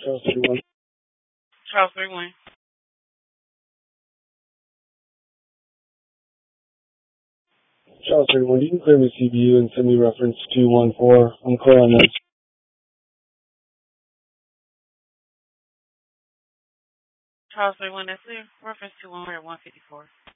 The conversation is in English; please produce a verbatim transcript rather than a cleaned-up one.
Charles thirty-one. Charles thirty-one. Charles thirty-one, you can clear me C B U and send me reference two one four. I'm calling this. Charles thirty-one, that's clear. Reference two one four one fifty-four.